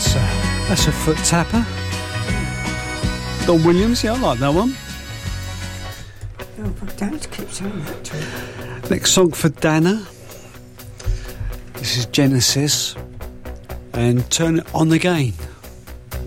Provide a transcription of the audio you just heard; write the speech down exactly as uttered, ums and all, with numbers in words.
That's a, that's a foot tapper. Don Williams, yeah, I like that one. Oh, but Dad keeps saying that too. Next song for Dana. This is Genesis and Turn It On Again.